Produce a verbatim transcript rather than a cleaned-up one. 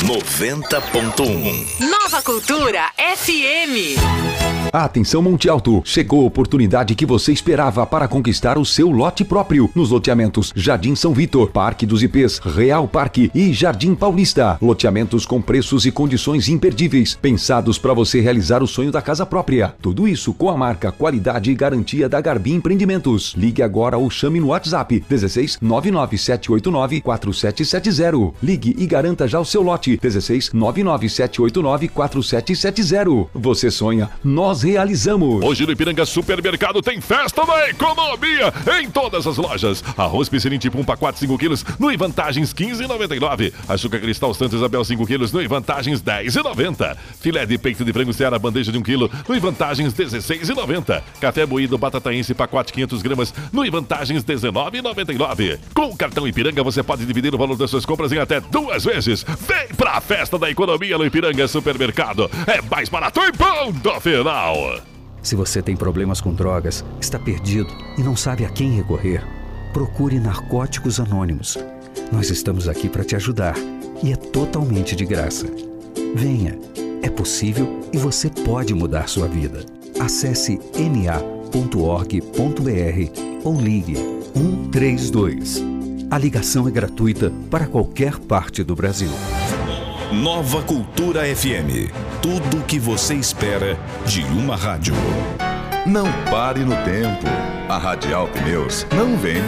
noventa ponto um. Nova Cultura F M. Atenção Monte Alto, chegou a oportunidade que você esperava para conquistar o seu lote próprio nos loteamentos Jardim São Vitor, Parque dos Ipês, Real Parque e Jardim Paulista. Loteamentos com preços e condições imperdíveis, pensados para você realizar o sonho da casa própria. Tudo isso com a marca, qualidade e garantia da Garbi Empreendimentos. Ligue agora ou chame no WhatsApp dezesseis nove nove sete oito nove quatro sete sete zero. Ligue e garanta já o seu lote dezesseis nove nove sete oito nove quatro sete sete zero. Você sonha, nós realizamos. Hoje no Ipiranga Supermercado tem festa da economia em todas as lojas. Arroz Piscinim tipo um pacote cinco quilos no I Vantagens quinze reais e noventa e nove centavos. Açúcar Cristal Santa Isabel cinco quilos no I Vantagens dez reais e noventa centavos. Filé de peito de frango Seara bandeja de um quilo no I Vantagens dezesseis reais e noventa centavos. Café moído Batataense pacote quinhentos gramas no I Vantagens dezenove reais e noventa e nove centavos. Com o cartão Ipiranga você pode dividir o valor das suas compras em até duas vezes. Vem pra festa da economia no Ipiranga Supermercado. É mais barato e ponto final. Se você tem problemas com drogas, está perdido e não sabe a quem recorrer, procure Narcóticos Anônimos. Nós estamos aqui para te ajudar e é totalmente de graça. Venha, é possível e você pode mudar sua vida. Acesse n a ponto org ponto b r ou ligue um três dois. A ligação é gratuita para qualquer parte do Brasil. Nova Cultura F M. Tudo o que você espera de uma rádio. Não pare no tempo. A Radial Pneus não vende